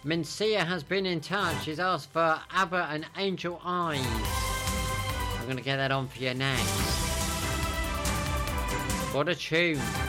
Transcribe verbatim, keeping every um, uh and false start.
Mencia has been in touch. She's asked for ABBA and Angel Eyes. I'm going to get that on for you next. What a tune.